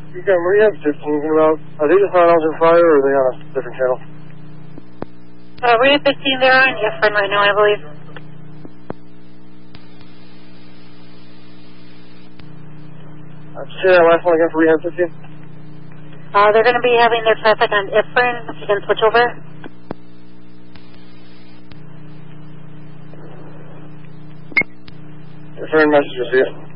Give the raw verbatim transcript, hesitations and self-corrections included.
You got Rehab fifteen about, are they just not on fire or are they on a different channel? Uh, Rehab fifteen, they're on Efren right now, I believe. Uh, say that last one again for Rehab fifteen? Uh, they're going to be having their traffic on Efren. If you can switch over. Return message received.